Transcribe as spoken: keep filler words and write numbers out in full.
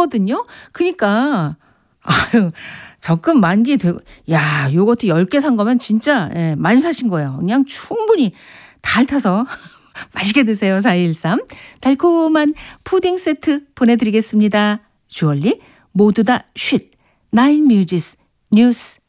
하거든요. 그러니까 아유 적금 만기 되고 야 요것도 열 개 산 거면 진짜 예, 많이 사신 거예요. 그냥 충분히 다 핥아서 맛있게 드세요. 사이일삼 달콤한 푸딩 세트 보내드리겠습니다. 주얼리 모두 다 쉿 나인 뮤지스 뉴스